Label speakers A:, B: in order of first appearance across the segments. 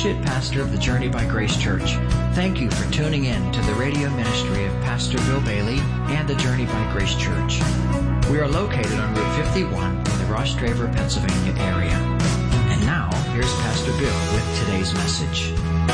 A: Associate Pastor of the Journey by Grace Church. Thank you for tuning in to the radio ministry of Pastor Bill Bailey and the Journey by Grace Church. We are located on Route 51 in the Ross Draver, Pennsylvania area. And now, here's Pastor Bill with today's message.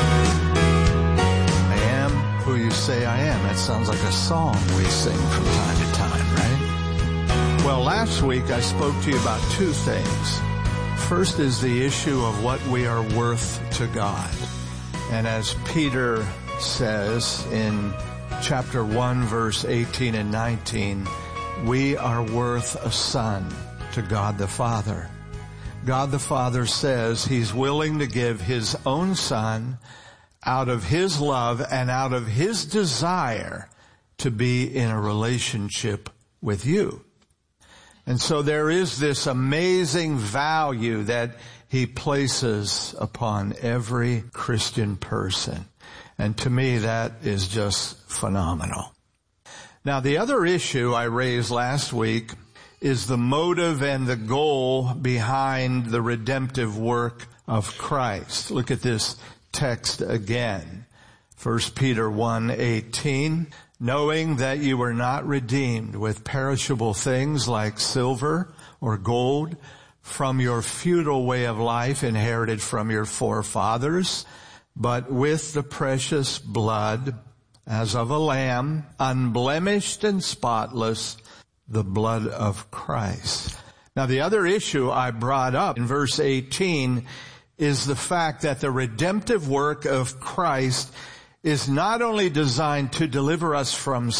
B: I am who you say I am. That sounds like a song we sing from time to time, right? Well, last week I spoke to you about two things. First is the issue of what we are worth to God. And as Peter says in chapter 1, verse 18 and 19, we are worth a son to God the Father. God the Father says He's willing to give His own Son out of His love and out of His desire to be in a relationship with you. And so there is this amazing value that He places upon every Christian person. And to me, that is just phenomenal. Now, the other issue I raised last week is the motive and the goal behind the redemptive work of Christ. Look at this text again. 1 Peter 1:18. Knowing that you were not redeemed with perishable things like silver or gold from your futile way of life inherited from your forefathers, but with the precious blood as of a lamb, unblemished and spotless, the blood of Christ. Now, the other issue I brought up in verse 18 is the fact that the redemptive work of Christ is not only designed to deliver us from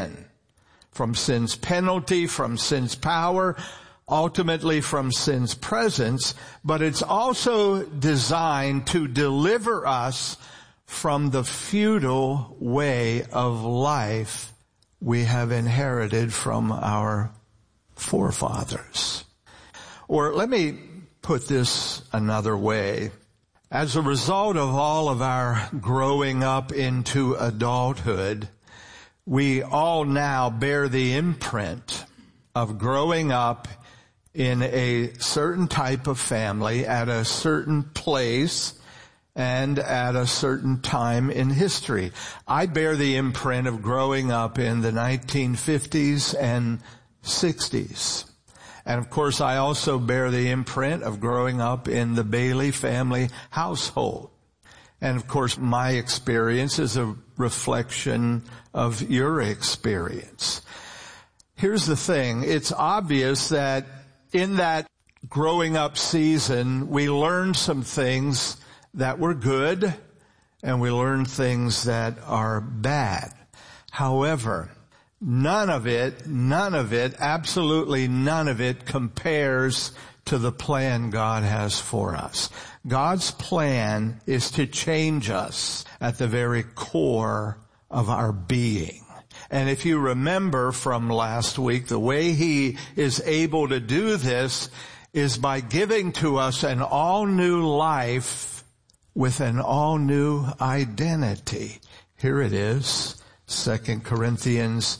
B: sin's penalty, from sin's power, ultimately from sin's presence, but it's also designed to deliver us from the futile way of life we have inherited from our forefathers. Or let me put this another way. As a result of all of our growing up into adulthood, we all now bear the imprint of growing up in a certain type of family at a certain place and at a certain time in history. I bear the imprint of growing up in the 1950s and 60s. And of course, I also bear the imprint of growing up in the Bailey family household. And of course, my experience is a reflection of your experience. Here's the thing. It's obvious that in that growing up season, we learned some things that were good and we learned things that are bad. However, none of it, absolutely none of it compares to the plan God has for us. God's plan is to change us at the very core of our being. And if you remember from last week, the way He is able to do this is by giving to us an all-new life with an all-new identity. Here it is. 2 Corinthians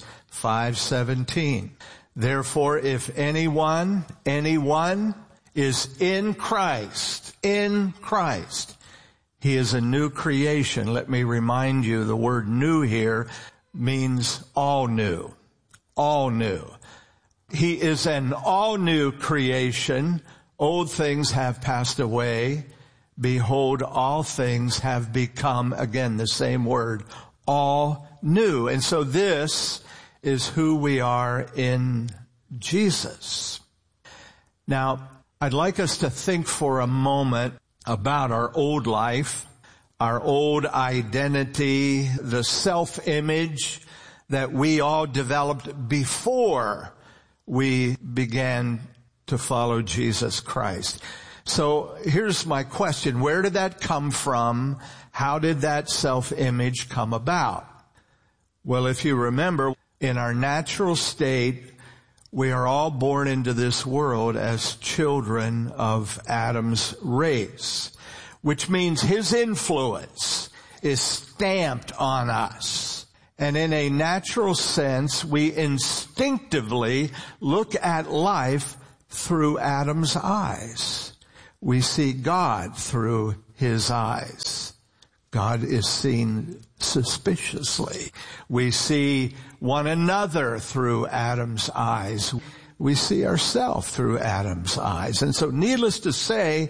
B: 5:17. Therefore, if anyone is in Christ, he is a new creation. Let me remind you, the word new here means all new. All new. He is an all new creation. Old things have passed away. Behold, all things have become, again, the same word, all new. And so this is who we are in Jesus. Now, I'd like us to think for a moment about our old life, our old identity, the self-image that we all developed before we began to follow Jesus Christ. So here's my question. Where did that come from? How did that self-image come about? Well, if you remember, in our natural state, we are all born into this world as children of Adam's race, which means his influence is stamped on us. And in a natural sense, we instinctively look at life through Adam's eyes. We see God through his eyes. God is seen suspiciously. We see one another through Adam's eyes. We see ourselves through Adam's eyes. And so needless to say,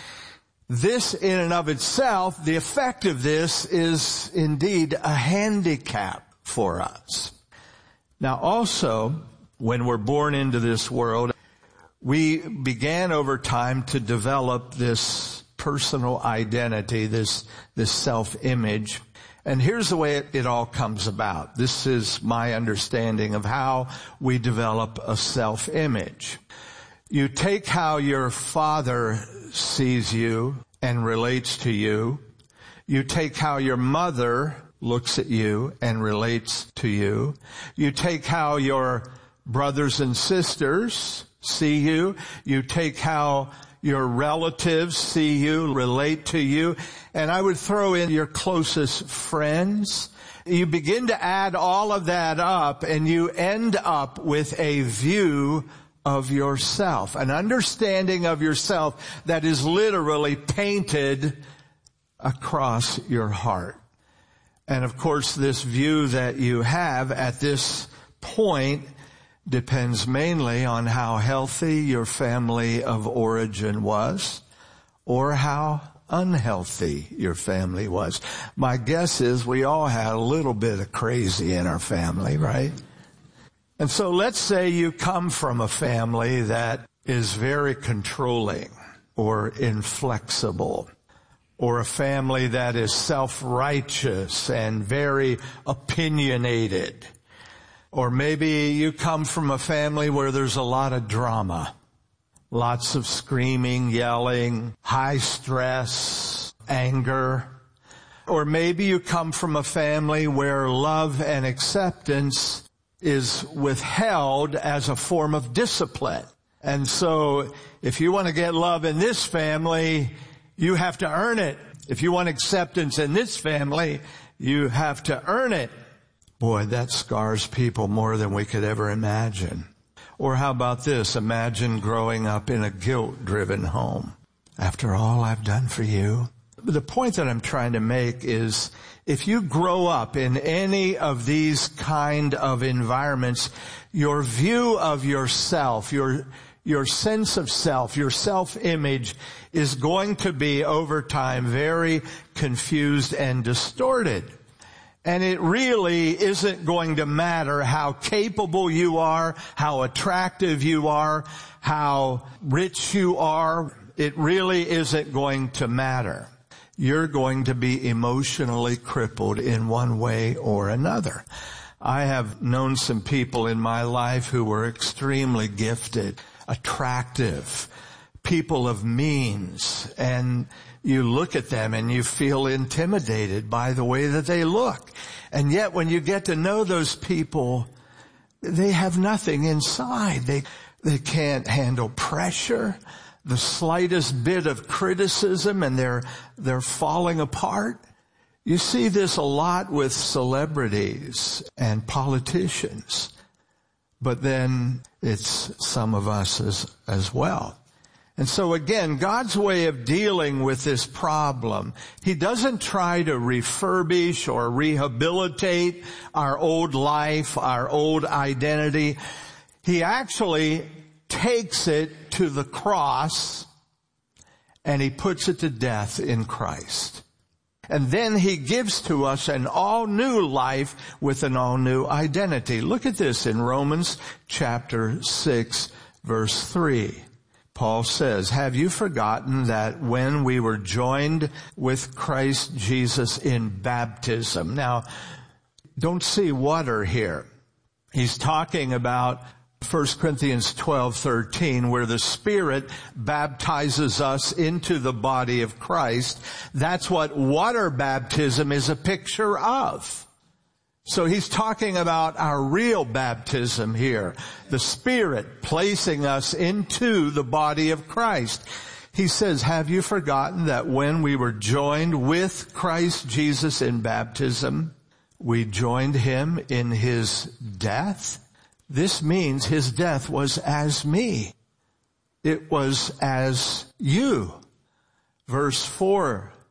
B: this in and of itself, the effect of this is indeed a handicap for us. Now also, when we're born into this world, we began over time to develop this personal identity, this self-image. And here's the way it all comes about. This is my understanding of how we develop a self-image. You take how your father sees you and relates to you. You take how your mother looks at you and relates to you. You take how your brothers and sisters see you. You take how your relatives see you, relate to you. And I would throw in your closest friends. You begin to add all of that up and you end up with a view of yourself, an understanding of yourself that is literally painted across your heart. And of course, this view that you have at this point depends mainly on how healthy your family of origin was or how unhealthy your family was. My guess is we all had a little bit of crazy in our family, right? And so let's say you come from a family that is very controlling or inflexible, or a family that is self-righteous and very opinionated. Or maybe you come from a family where there's a lot of drama, lots of screaming, yelling, high stress, anger. Or maybe you come from a family where love and acceptance is withheld as a form of discipline. And so if you want to get love in this family, you have to earn it. If you want acceptance in this family, you have to earn it. Boy, that scars people more than we could ever imagine. Or how about this? Imagine growing up in a guilt-driven home. After all I've done for you. The point that I'm trying to make is if you grow up in any of these kind of environments, your view of yourself, your sense of self, your self-image is going to be over time very confused and distorted. And it really isn't going to matter how capable you are, how attractive you are, how rich you are. It really isn't going to matter. You're going to be emotionally crippled in one way or another. I have known some people in my life who were extremely gifted, attractive, people of means, and you look at them and you feel intimidated by the way that they look. And yet when you get to know those people, they have nothing inside. They can't handle pressure, the slightest bit of criticism, and they're falling apart. You see this a lot with celebrities and politicians. But then it's some of us as well. And so again, God's way of dealing with this problem, He doesn't try to refurbish or rehabilitate our old life, our old identity. He actually takes it to the cross and He puts it to death in Christ. And then He gives to us an all-new life with an all-new identity. Look at this in Romans chapter 6, verse 3. Paul says, have you forgotten that when we were joined with Christ Jesus in baptism? Now, don't see water here. He's talking about 1 Corinthians 12:13, where the Spirit baptizes us into the body of Christ. That's what water baptism is a picture of. So he's talking about our real baptism here, the Spirit placing us into the body of Christ. He says, have you forgotten that when we were joined with Christ Jesus in baptism, we joined Him in His death? This means His death was as me. It was as you. Verse 4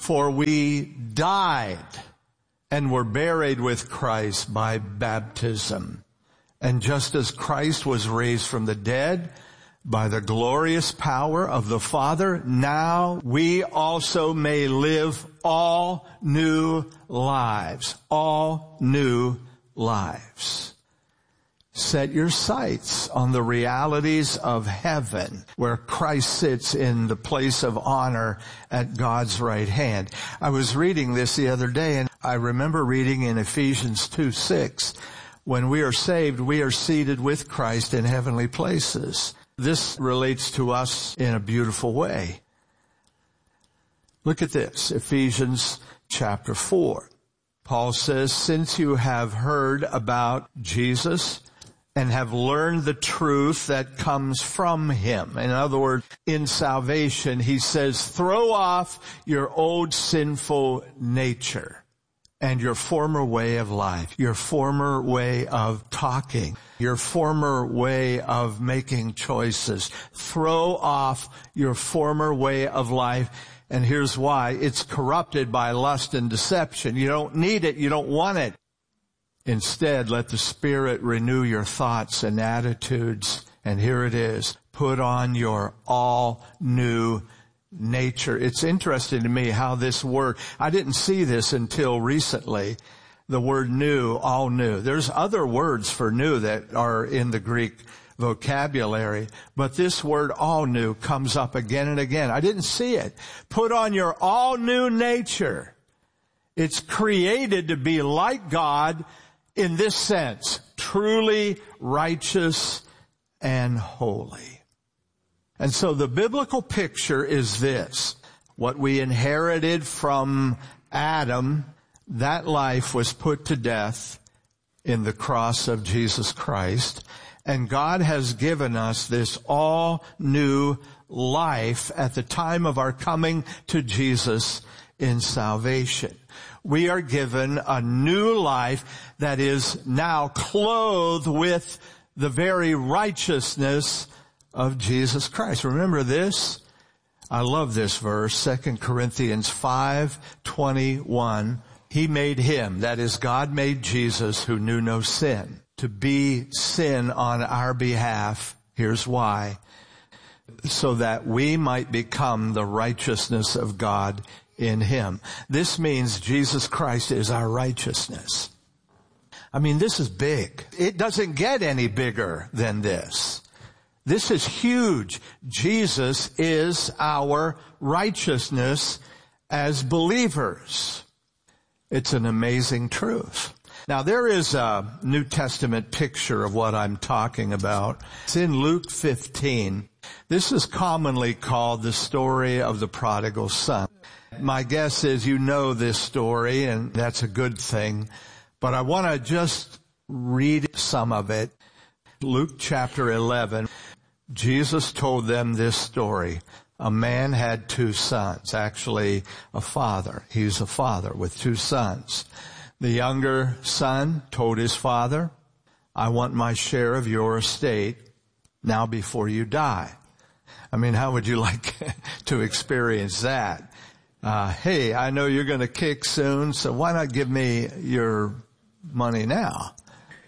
B: For we died and were buried with Christ by baptism. And just as Christ was raised from the dead by the glorious power of the Father, now we also may live all new lives. All new lives. Set your sights on the realities of heaven, where Christ sits in the place of honor at God's right hand. I was reading this the other day, and I remember reading in Ephesians 2:6, when we are saved, we are seated with Christ in heavenly places. This relates to us in a beautiful way. Look at this, Ephesians chapter 4. Paul says, since you have heard about Jesus and have learned the truth that comes from him. In other words, in salvation, he says, throw off your old sinful nature and your former way of life, your former way of talking, your former way of making choices. Throw off your former way of life. And here's why. It's corrupted by lust and deception. You don't need it. You don't want it. Instead, let the Spirit renew your thoughts and attitudes. And here it is. Put on your all new nature. It's interesting to me how this word, I didn't see this until recently. The word new, all new. There's other words for new that are in the Greek vocabulary, but this word all new comes up again and again. I didn't see it. Put on your all new nature. It's created to be like God in this sense, truly righteous and holy. And so the biblical picture is this. What we inherited from Adam, that life was put to death in the cross of Jesus Christ. And God has given us this all new life at the time of our coming to Jesus in salvation. We are given a new life that is now clothed with the very righteousness of Jesus Christ. Remember this? I love this verse, 2 Corinthians 5:21. He made him, that is, God made Jesus, who knew no sin, to be sin on our behalf. Here's why. So that we might become the righteousness of God in him. This means Jesus Christ is our righteousness. I mean, this is big. It doesn't get any bigger than this. This is huge. Jesus is our righteousness as believers. It's an amazing truth. Now, there is a New Testament picture of what I'm talking about. It's in Luke 15. This is commonly called the story of the prodigal son. My guess is you know this story, and that's a good thing. But I want to just read some of it. Luke chapter 11. Jesus told them this story. A man had two sons, actually a father. He's a father with two sons. The younger son told his father, I want my share of your estate now before you die. I mean, how would you like to experience that? Hey, I know you're going to kick soon, so why not give me your money now?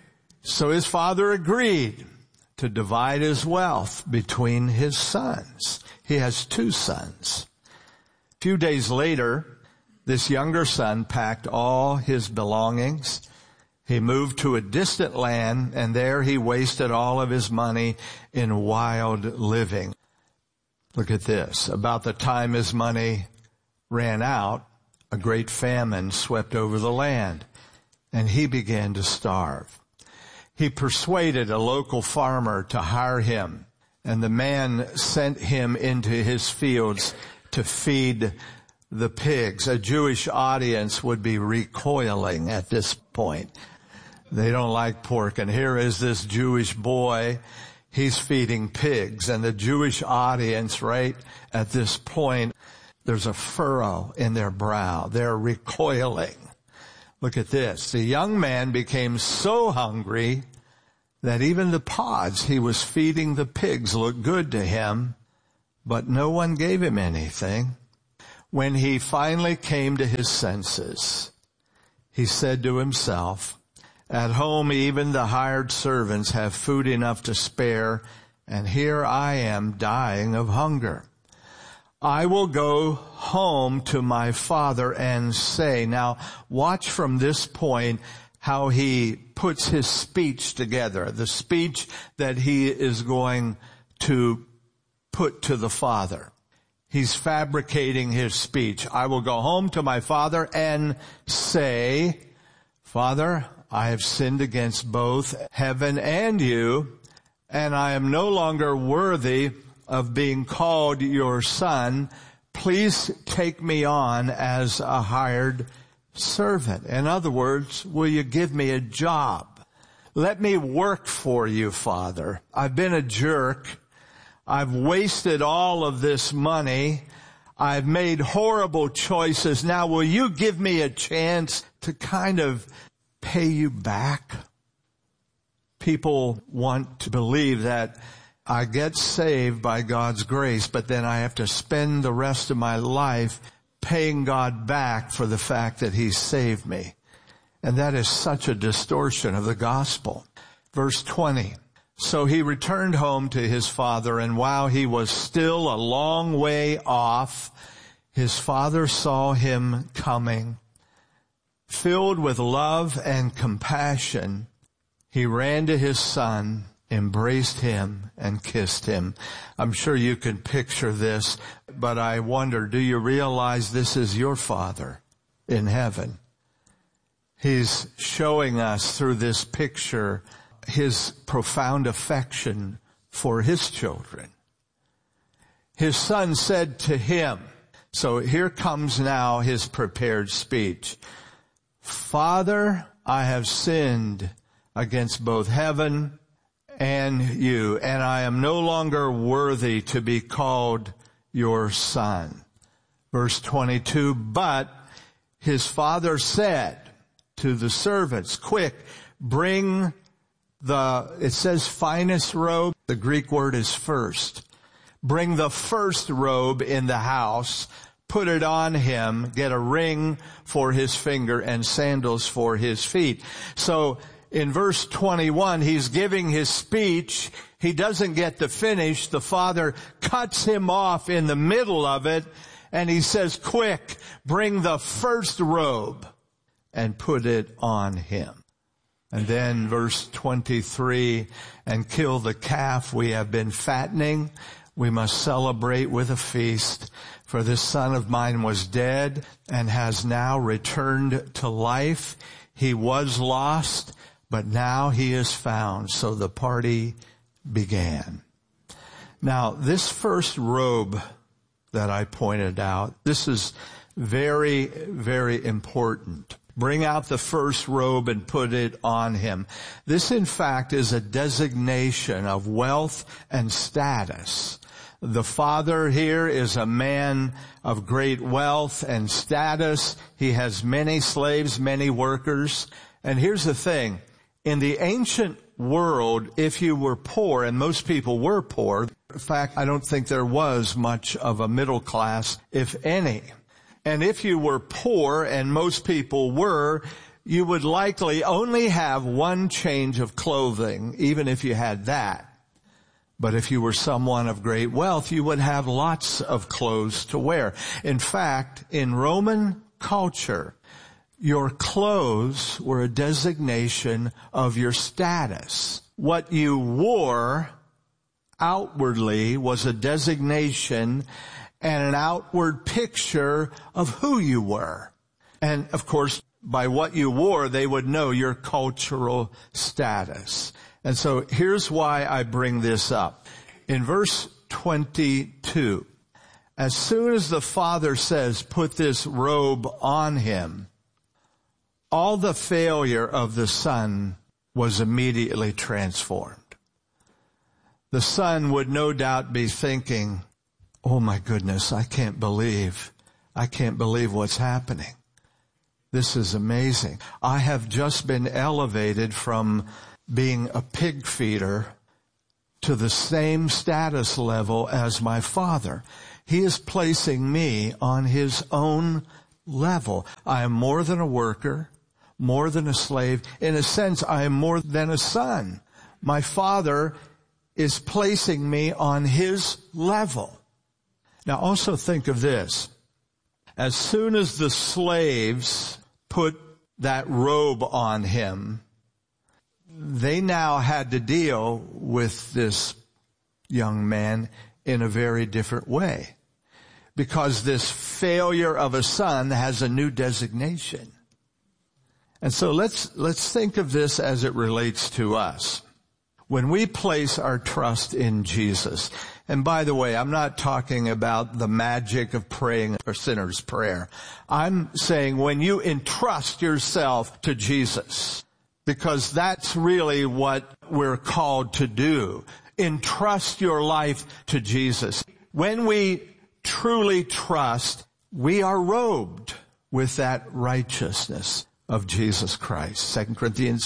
B: So his father agreed to divide his wealth between his sons. He has two sons. A few days later, this younger son packed all his belongings. He moved to a distant land, and there he wasted all of his money in wild living. Look at this. About the time his money ran out, a great famine swept over the land, and he began to starve. He persuaded a local farmer to hire him, and the man sent him into his fields to feed the pigs. A Jewish audience would be recoiling at this point. They don't like pork, and here is this Jewish boy. He's feeding pigs, and the Jewish audience, right at this point, there's a furrow in their brow. They're recoiling. Look at this. The young man became so hungry that even the pods he was feeding the pigs looked good to him, but no one gave him anything. When he finally came to his senses, he said to himself, "At home even the hired servants have food enough to spare, and here I am dying of hunger. I will go home to my father and say." Now, watch from this point how he puts his speech together, the speech that he is going to put to the Father. He's fabricating his speech. "I will go home to my father and say, Father, I have sinned against both heaven and you, and I am no longer worthy of being called your son. Please take me on as a hired servant." In other words, will you give me a job? Let me work for you, Father. I've been a jerk. I've wasted all of this money. I've made horrible choices. Now, will you give me a chance to kind of pay you back? People want to believe that I get saved by God's grace, but then I have to spend the rest of my life paying God back for the fact that He saved me. And that is such a distortion of the gospel. Verse 20. "So he returned home to his father, and while he was still a long way off, his father saw him coming. Filled with love and compassion, he ran to his son, embraced him, and kissed him." I'm sure you can picture this, but I wonder, do you realize this is your Father in heaven? He's showing us through this picture His profound affection for His children. His son said to him, so here comes now his prepared speech. "Father, I have sinned against both heaven and you, and I am no longer worthy to be called your son." Verse 22, "But his father said to the servants, 'Quick, bring it says finest robe. The Greek word is first. Bring the first robe in the house, put it on him, get a ring for his finger and sandals for his feet.'" So in verse 21, he's giving his speech. He doesn't get to finish. The father cuts him off in the middle of it, and he says, "Quick, bring the first robe and put it on him." And then verse 23, "And kill the calf we have been fattening. We must celebrate with a feast. For this son of mine was dead and has now returned to life. He was lost, but now he is found." So the party began. Now, this first robe that I pointed out, this is very, very important. Bring out the first robe and put it on him. This, in fact, is a designation of wealth and status. The father here is a man of great wealth and status. He has many slaves, many workers. And here's the thing. In the ancient world, if you were poor, and most people were poor, in fact, I don't think there was much of a middle class, if any. And if you were poor, and most people were, you would likely only have one change of clothing, even if you had that. But if you were someone of great wealth, you would have lots of clothes to wear. In fact, in Roman culture, your clothes were a designation of your status. What you wore outwardly was a designation and an outward picture of who you were. And of course, by what you wore, they would know your cultural status. And so here's why I bring this up. In verse 22, as soon as the father says, "Put this robe on him," all the failure of the son was immediately transformed. The son would no doubt be thinking, "Oh my goodness, I can't believe what's happening. This is amazing. I have just been elevated from being a pig feeder to the same status level as my father." He is placing me on his own level. I am more than a worker, more than a slave. In a sense, I am more than a son. My Father is placing me on his level. Now also think of this. As soon as the slaves put that robe on him, they now had to deal with this young man in a very different way, because this failure of a son has a new designation. And so let's think of this as it relates to us. When we place our trust in Jesus, and by the way, I'm not talking about the magic of praying a sinner's prayer. I'm saying when you entrust yourself to Jesus, because that's really what we're called to do. Entrust your life to Jesus. When we truly trust, we are robed with that righteousness of Jesus Christ. 2 Corinthians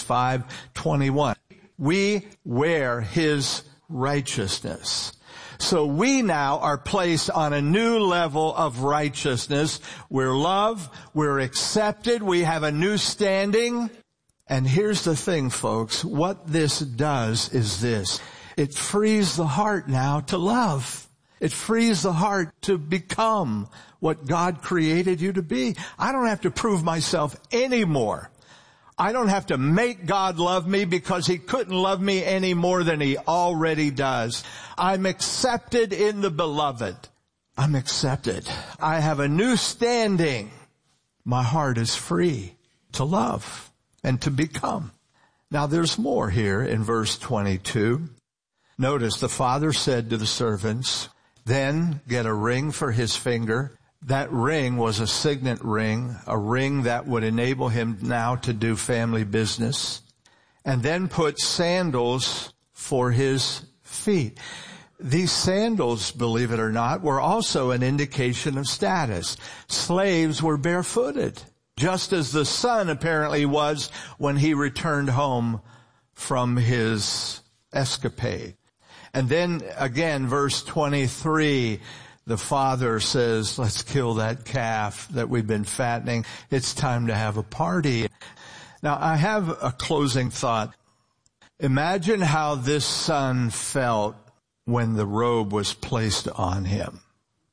B: 5:21. We wear his righteousness. So we now are placed on a new level of righteousness. We're loved, we're accepted, we have a new standing. And here's the thing, folks. What this does is this. It frees the heart now to love. It frees the heart to become what God created you to be. I don't have to prove myself anymore. I don't have to make God love me, because he couldn't love me any more than he already does. I'm accepted in the beloved. I'm accepted. I have a new standing. My heart is free to love and to become. Now there's more here in verse 22. Notice the father said to the servants, then get a ring for his finger. That ring was a signet ring, a ring that would enable him now to do family business. And then put sandals for his feet. These sandals, believe it or not, were also an indication of status. Slaves were barefooted, just as the son apparently was when he returned home from his escapade. And then again, verse 23, the father says, let's kill that calf that we've been fattening. It's time to have a party. Now, I have a closing thought. Imagine how this son felt when the robe was placed on him.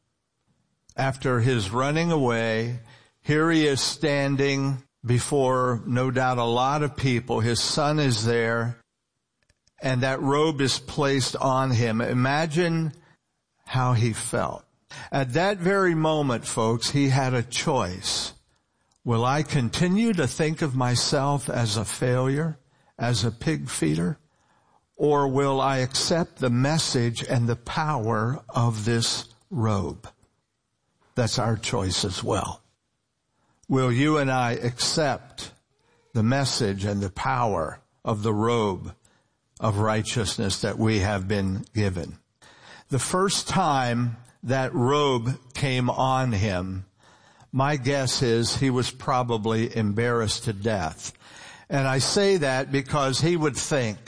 B: After his running away, here he is standing before, no doubt, a lot of people. His son is there, and that robe is placed on him. Imagine how he felt. At that very moment, folks, he had a choice. Will I continue to think of myself as a failure, as a pig feeder? Or will I accept the message and the power of this robe? That's our choice as well. Will you and I accept the message and the power of the robe of righteousness that we have been given? The first time that robe came on him, my guess is he was probably embarrassed to death. And I say that because he would think,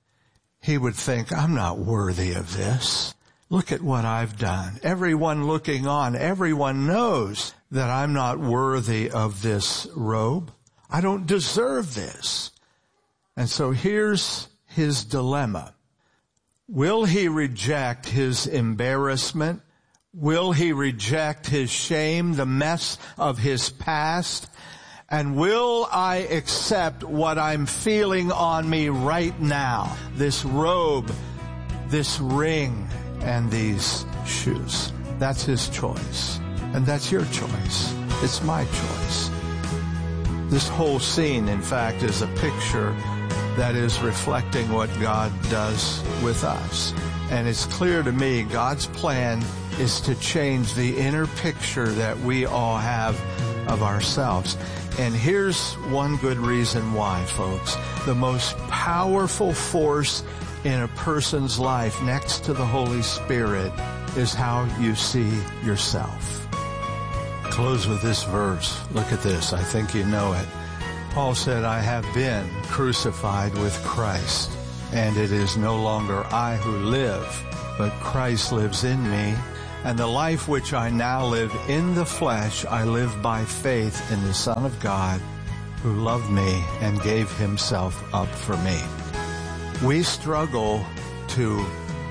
B: I'm not worthy of this. Look at what I've done. Everyone looking on, everyone knows that I'm not worthy of this robe. I don't deserve this. And so here's his dilemma. Will he reject his embarrassment? Will he reject his shame, the mess of his past? And will I accept what I'm feeling on me right now? This robe, this ring, and these shoes. That's his choice. And that's your choice. It's my choice. This whole scene, in fact, is a picture that is reflecting what God does with us. And it's clear to me God's plan is to change the inner picture that we all have of ourselves. And here's one good reason why, folks. The most powerful force in a person's life next to the Holy Spirit is how you see yourself. Close with this verse. Look at this. I think you know it. Paul said, I have been crucified with Christ, and it is no longer I who live, but Christ lives in me. And the life which I now live in the flesh, I live by faith in the Son of God, who loved me and gave himself up for me. We struggle to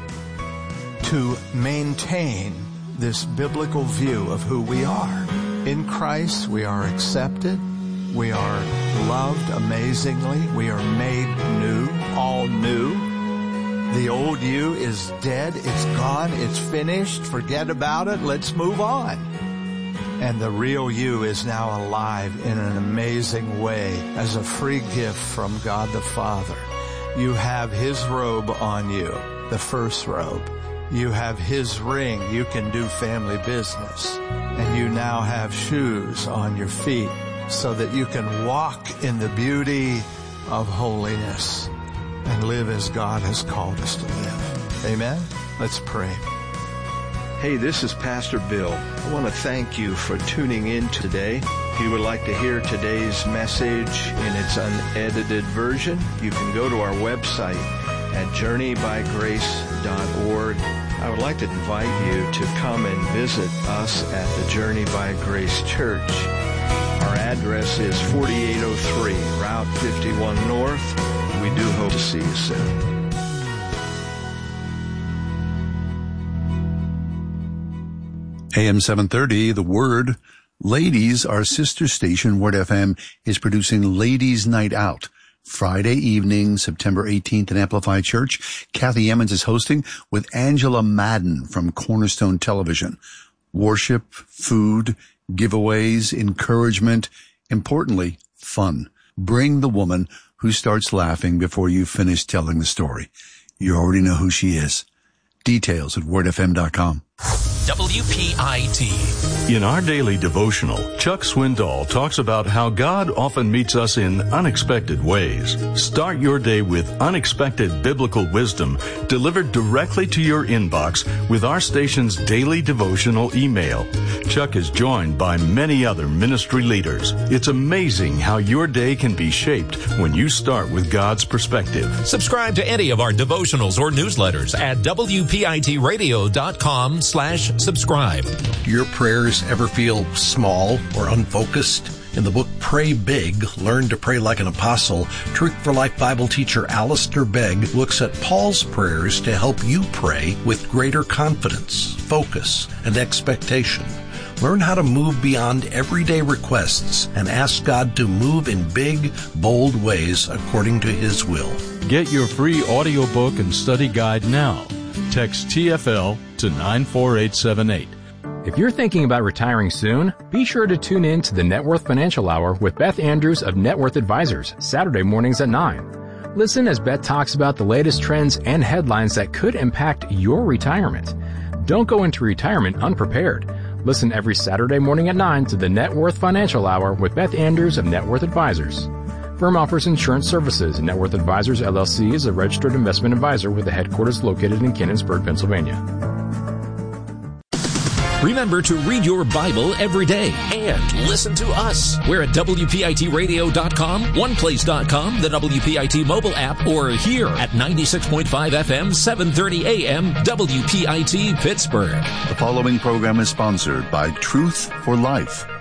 B: maintain this biblical view of who we are. In Christ, we are accepted. We are loved amazingly. We are made new, all new. The old you is dead. It's gone. It's finished. Forget about it. Let's move on. And the real you is now alive in an amazing way as a free gift from God the Father. You have his robe on you, the first robe. You have his ring. You can do family business. And you now have shoes on your feet so that you can walk in the beauty of holiness and live as God has called us to live. Amen? Let's pray. Hey, this is Pastor Bill. I want to thank you for tuning in today. If you would like to hear today's message in its unedited version, you can go to our website at journeybygrace.org. I would like to invite you to come and visit us at the Journey by Grace Church. Our address is 4803 Route 51 North. We do hope to see you soon.
C: AM 730, The Word. Ladies, our sister station, Word FM, is producing Ladies' Night Out. Friday evening, September 18th at Amplify Church. Kathy Emmons is hosting with Angela Madden from Cornerstone Television. Worship, food, giveaways, encouragement, importantly, fun. Bring the woman who starts laughing before you finish telling the story. You already know who she is. Details at wordfm.com.
D: WPIT.
E: In our daily devotional, Chuck Swindoll talks about how God often meets us in unexpected ways. Start your day with unexpected biblical wisdom delivered directly to your inbox with our station's daily devotional email. Chuck is joined by many other ministry leaders. It's amazing how your day can be shaped when you start with God's perspective.
D: Subscribe to any of our devotionals or newsletters at WPITradio.com/subscribe.
F: Your prayers ever feel small or unfocused? In the book Pray Big, Learn to Pray Like an Apostle, Truth for Life Bible teacher Alistair Begg looks at Paul's prayers to help you pray with greater confidence, focus, and expectation. Learn how to move beyond everyday requests and ask God to move in big, bold ways according to His will.
E: Get your free audiobook and study guide now. Text TFL to 94878.
G: If you're thinking about retiring soon, be sure to tune in to the Net Worth Financial Hour with Beth Andrews of Net Worth Advisors, Saturday mornings at 9. Listen as Beth talks about the latest trends and headlines that could impact your retirement. Don't go into retirement unprepared. Listen every Saturday morning at 9 to the Net Worth Financial Hour with Beth Andrews of Net Worth Advisors. Firm offers insurance services. Net Worth Advisors, LLC is a registered investment advisor with the headquarters located in Canonsburg, Pennsylvania.
D: Remember to read your Bible every day and listen to us. We're at WPITradio.com, OnePlace.com, the WPIT mobile app, or here at 96.5 FM, 730 AM, WPIT Pittsburgh.
C: The following program is sponsored by Truth for Life.